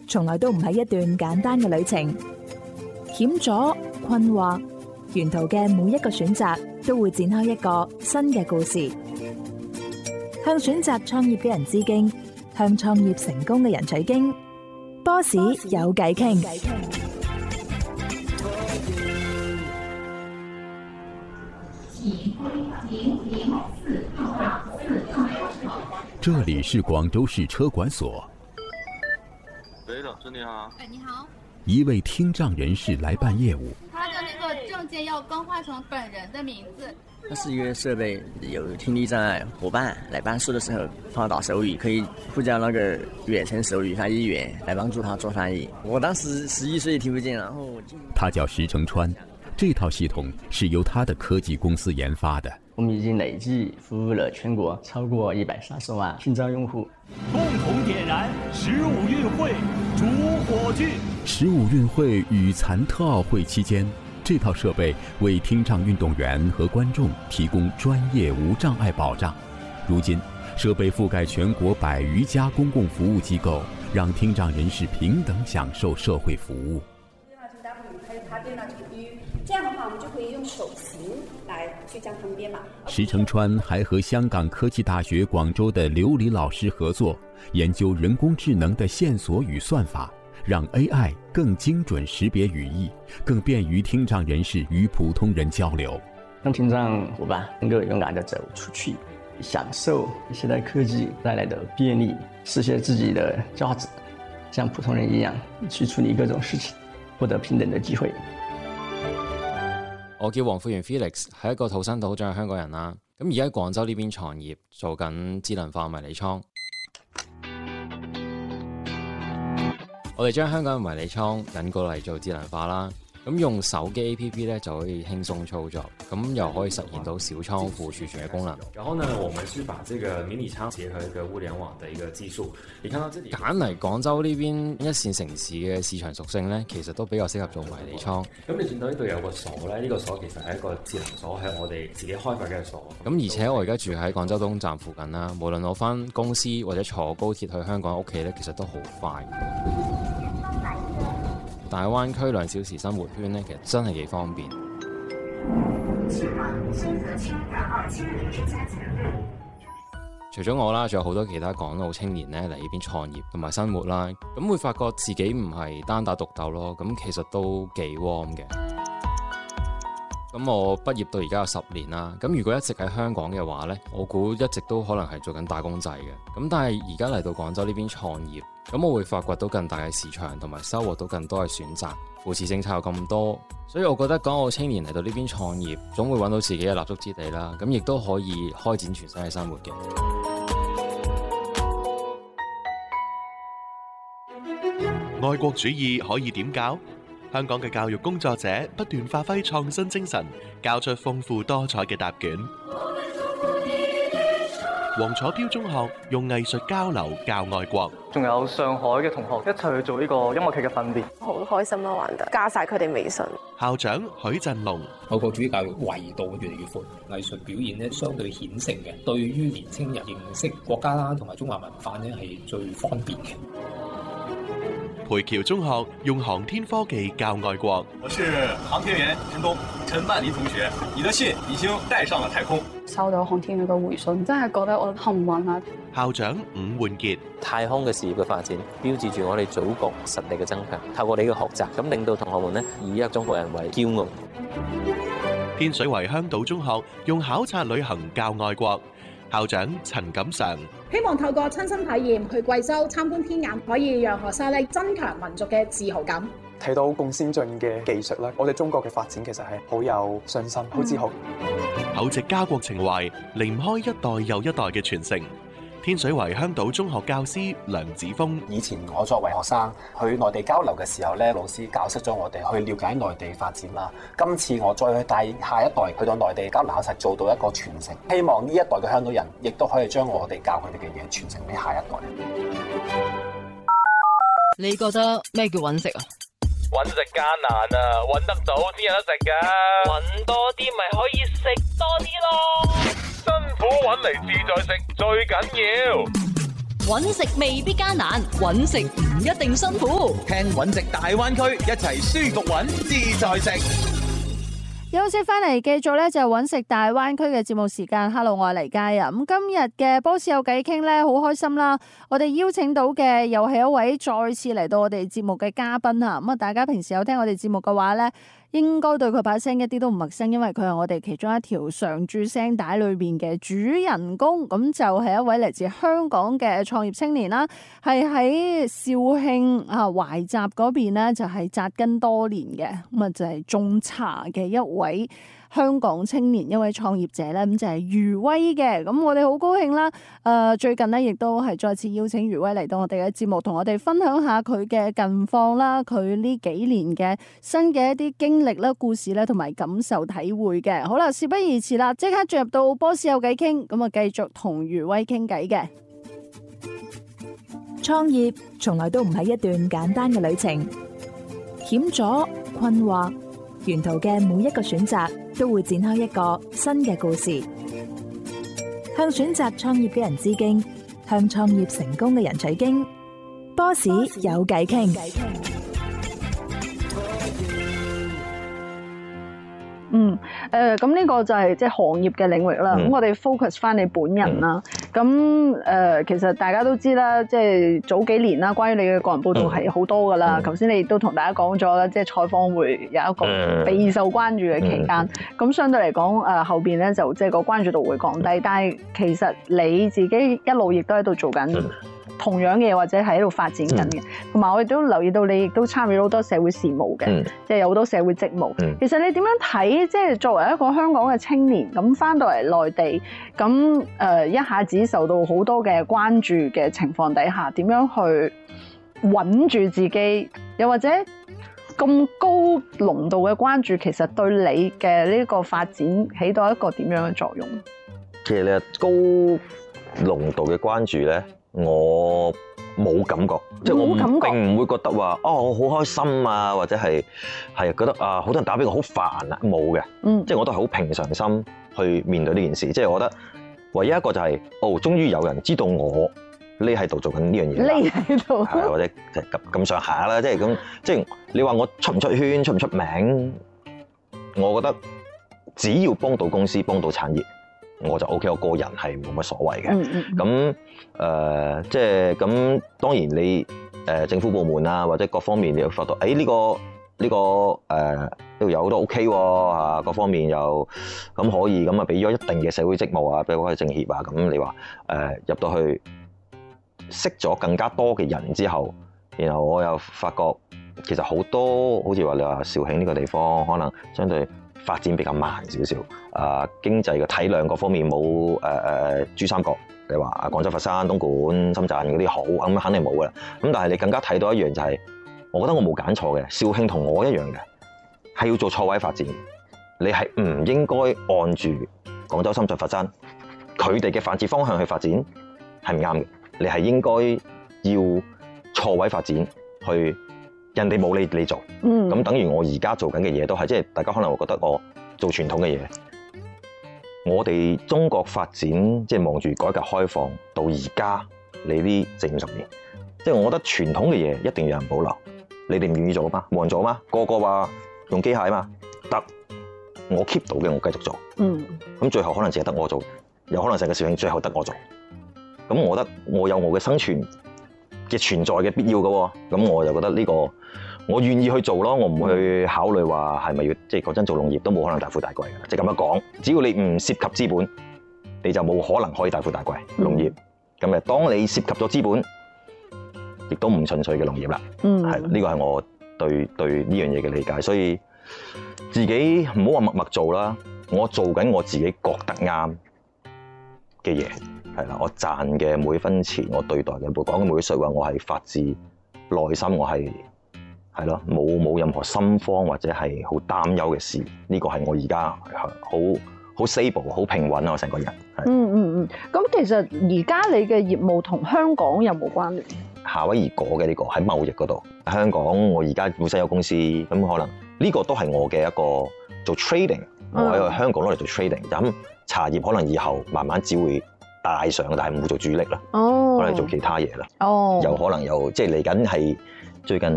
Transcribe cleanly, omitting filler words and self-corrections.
從來都唔係一段簡單嘅旅程，險阻、困惑，沿途嘅每一個選擇都會展開一個新嘅故事。向選擇創業嘅人致敬，向創業成功嘅人取經。Boss 有偈傾。 这里是广州市车管所。 喂，老师你好。 哎，你好。 一位听障人士来办业务。 他的那个证件要更换成本人的名字。 它是一个设备，有听力障碍伙伴来办事的时候帮他打手语，可以呼叫那个远程手语翻译员来帮助他做翻译。我当时11岁听不见，然后他叫石成川，这套系统是由他的科技公司研发的。 我们已经累计服务了全国超过130万听障用户。 共同点燃15运会主火炬。 15运会与残特奥会期间，这套设备为听障运动员和观众提供专业无障碍保障。如今，设备覆盖全国100余家公共服务机构，让听障人士平等享受社会服务。 这样的话，我们就可以用手型来去将它们编码。 石成川还和香港科技大学广州的刘黎老师合作，研究人工智能的线索与算法，让 AI 更精准识别语义，更便于听障人士与普通人交流， 让听障伙伴能够勇敢地走出去，享受现代科技带来的便利，实现自己的价值，像普通人一样去处理各种事情，获得平等的机会。 我叫黃富源 Felix， 係一個土生土長嘅香港人啦。咁而家喺廣州呢邊創業，做緊智能化迷你倉。我哋將香港嘅迷你倉引過嚟做智能化啦。咁用手機 APP 咧就可以輕鬆操作，咁又可以實現到小倉庫儲存嘅功能。 然後呢，我們是把這個迷你倉結合一個物聯網的一個技術。你看到這裡揀嚟廣州呢邊一線城市嘅市場屬性咧，其實都比較適合做迷你倉。 咁你見到呢度有個鎖咧，呢個鎖其實係一個智能鎖，係我哋自己開發嘅鎖。 咁而且我而家住喺廣州東站附近啦，無論我返公司或者坐高鐵去香港屋企咧，其實都好快。大灣區2小時生活圈咧，其實真係幾方便。除咗我啦，仲有好多其他港澳青年咧嚟呢邊創業同埋生活啦，咁會發覺自己唔係單打獨鬥咯，咁其實都幾 warm 嘅。咁我畢業到而家有10年啦，咁如果一直喺香港嘅話呢，我估一直都可能係做緊打工仔嘅。咁但係而家嚟到廣州呢邊創業，咁我會發掘到更大嘅市場，同埋收穫到更多嘅選擇。扶持政策有咁多，所以我覺得港澳青年嚟到呢邊創業，總會揾到自己嘅立足之地啦。咁亦都可以開展全新嘅生活嘅。 愛國主義可以點教？香港嘅教育工作者不斷發揮創新精神，交出豐富多彩嘅答卷。黃楚標中學用藝術交流教愛國， 仲有上海嘅同學一齊去做呢個音樂劇嘅訓練， 好開心啦！玩得加晒佢哋微信。 校長許振龍， 愛國主義教育維度越嚟越闊，藝術表現咧相對顯性嘅，對於年青人認識國家啦同埋中華文化咧係最方便嘅。 培僑中學用航天科技教愛國。 我是航天員陳東，陳曼妮同學，你的信已經帶上了太空。 收到航天員嘅回信，真係覺得我幸運啊！ 校長伍煥傑， 太空嘅事業嘅發展，標誌住我哋祖國實力嘅增強。透過你嘅學習，咁令到同學們呢以一個中國人為驕傲。 天水圍香島中學用考察旅行教愛國。校長陳錦常， 希望透過親身體驗去貴州參觀天眼，可以讓學生咧增強民族嘅自豪感。 睇到咁先進嘅技術啦，我哋中國嘅發展其實係好有信心、好自豪。 厚植家國情懷，離唔開一代又一代嘅傳承。天水圍香島中學教師梁子峰， 以前我作為學生去內地交流嘅時候咧，老師教識咗我哋去了解內地發展啦。今次我再去帶下一代去到內地交流，實做到一個傳承。希望呢一代嘅香港人亦都可以將我哋教佢哋嘅嘢傳承俾下一代。 你覺得咩叫揾食啊？ 揾食艱難啊，揾得到先有得食㗎。揾多啲咪可以食多啲咯。辛苦揾嚟自在食最緊要。 揾食未必艱難，揾食唔一定辛苦。 聽揾食大灣區，一齊舒服揾，自在食。 休息翻嚟，繼續咧就揾食大灣區嘅節目時間。Hello， 我係黎嘉欣。咁今日嘅波士有偈傾咧，好開心啦！我哋邀請到嘅又係一位再次嚟到我哋節目嘅嘉賓啊！咁啊，大家平時有聽我哋節目嘅話咧，應該對佢把聲一啲都唔陌生，因為佢係我哋其中一條常駐聲帶裏邊嘅主人公。咁就係一位嚟自香港嘅創業青年啦，係喺肇慶懷集嗰邊咧，就係紮根多年嘅。咁啊，就係種茶嘅一位香港青年，一位創業者咧，咁就係余威嘅。咁我哋好高興啦！最近咧亦都係再次邀請余威嚟到我哋嘅節目，同我哋分享下佢嘅近況啦，佢呢幾年嘅新嘅一啲經歷啦、故事咧，同埋感受體會嘅。好啦，事不宜遲啦，即刻進入到波士有偈傾，咁啊繼續同余威傾偈嘅。 創業從來都唔係一段簡單嘅旅程，險阻、困惑，沿途嘅每一個選擇都會展開一個新嘅故事。向選擇創業嘅人致敬，向創業成功嘅人取經。波士有偈傾。 咁呢個就係即係行業嘅領域啦。咁我哋 focus 翻你本人啦。咁其實大家都知啦，即係早幾年啦，關於你嘅個人報道係好多噶啦。頭先你亦都同大家講咗啦，即係採訪會有一個備受關注嘅期間。咁相對嚟講，後邊咧就即係個關注度會降低。但係其實你自己一路亦都喺度做緊同樣嘅嘢，或者喺度發展緊嘅，同埋我亦都留意到你亦都參與好多社會事務嘅，即係有好多社會職務。其實你點樣睇？即係作為一個香港嘅青年，咁翻到嚟內地，咁一下子受到好多嘅關注嘅情況底下，點樣去穩住自己？又或者咁高濃度嘅關注，其實對你嘅呢個發展起到一個點樣嘅作用？ 其實你高濃度嘅關注咧，我冇感覺，即係我並唔會覺得話我好開心啊，或者係覺得好多人打俾我好煩啊，冇嘅，即係我都係好平常心去面對呢件事。即係我覺得唯一一個就係終於有人知道我匿喺度做緊呢樣嘢， 匿喺度， 或者即係咁上下啦，即係咁，即係你話我出唔出圈、出唔出名，我覺得只要幫到公司、幫到產業，我就 OK， 我個人係冇乜所謂嘅。咁即係咁，當然你政府部門啊，或者各方面你又發覺，呢度有都 OK 喎，各方面又咁可以咁啊，俾咗一定嘅社會職務啊，俾我去政協啊，咁你話入到去識咗更加多嘅人之後，然後我又發覺其實好多好似話你話肇慶呢個地方可能相對發展比較慢少少，經濟嘅體量各方面冇珠三角，你話廣州、佛山、東莞、深圳嗰啲好，咁肯定冇噶啦。咁但係你更加睇到一樣就係，我覺得我冇揀錯嘅，肇慶同我一樣嘅，係要做錯位發展。你係唔應該按住廣州、深圳、佛山佢哋嘅發展方向去發展，係唔啱嘅。你係應該要錯位發展去。人哋冇你做，咁等於我而家做緊嘅嘢都係，即係大家可能會覺得我做傳統嘅嘢。我哋中國發展即係望住改革開放到而家，你呢40-50年，即係我覺得傳統嘅嘢一定要有人保留。你哋唔願意做啊嘛，冇人做啊嘛，個個話用機械啊嘛，得我 keep 到嘅我繼續做。咁最後可能淨係得我做，有可能成個肇慶最後得我做。咁我覺得我有我嘅生存嘅存在嘅必要嘅喎，咁我就覺得呢個我願意去做咯，我唔會去考慮話係咪要即係講真做農業都冇可能大富大貴嘅，即係咁樣講，只要你唔涉及資本，你就冇可能可以大富大貴。農業咁當你涉及咗資本，亦都唔純粹嘅農業啦。係呢個係我對呢樣嘢嘅理解，所以自己唔好話默默做啦，我做緊我自己覺得啱嘅嘢。係啦，我賺嘅每分錢，我對待嘅講嘅每句説話，我係發自內心，我係冇任何心慌或者係好擔憂嘅事。呢個係我而家好 stable、好平穩啊！我成個人。 咁其實而家你嘅業務同香港有冇關聯？ 夏威夷果嘅呢個喺貿易嗰度，香港我而家本身有公司，咁可能呢個都係我嘅一個做 trading，我喺香港攞嚟做 trading。咁茶葉可能以後慢慢只會帶上，但係唔會做主力啦。 哦， 可能做其他嘢啦。 哦， 有可能即係嚟緊係最近